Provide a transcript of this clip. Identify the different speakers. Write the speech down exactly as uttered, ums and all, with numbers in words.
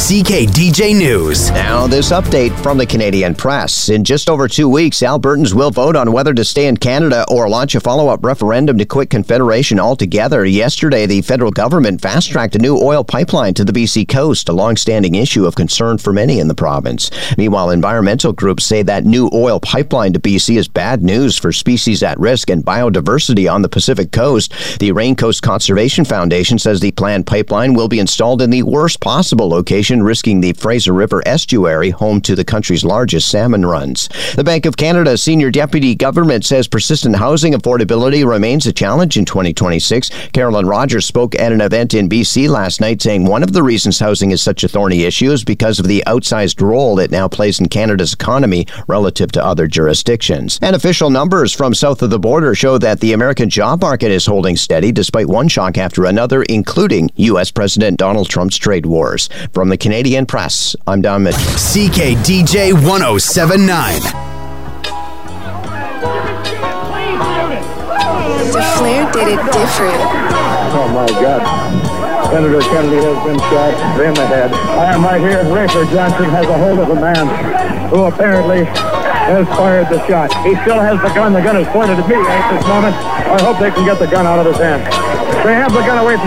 Speaker 1: C K D J News.
Speaker 2: Now, this update from the Canadian Press. In just over two weeks, Albertans will vote on whether to stay in Canada or launch a follow-up referendum to quit Confederation altogether. Yesterday, the federal government fast-tracked a new oil pipeline to the B C coast, a long-standing issue of concern for many in the province. Meanwhile, environmental groups say that new oil pipeline to B C is bad news for species at risk and biodiversity on the Pacific coast. The Raincoast Conservation Foundation says the planned pipeline will be installed in the worst possible location, risking the Fraser River estuary, home to the country's largest salmon runs. The Bank of Canada's senior deputy government says persistent housing affordability remains a challenge in twenty twenty-six. Carolyn Rogers spoke at an event in B C last night, saying one of the reasons housing is such a thorny issue is because of the outsized role it now plays in Canada's economy relative to other jurisdictions. And official numbers from south of the border show that the American job market is holding steady despite one shock after another, including U S President Donald Trump's trade wars. From the Canadian Press, I'm Don Mitchell.
Speaker 1: C K D J one oh seven point nine.
Speaker 3: The Flair did it different.
Speaker 4: Oh my God. Senator Kennedy has been shot in the head. I am right here. Rafer Johnson has a hold of a man who apparently has fired the shot. He still has the gun. The gun is pointed at me at this moment. I hope they can get the gun out of his hand. They have the gun away from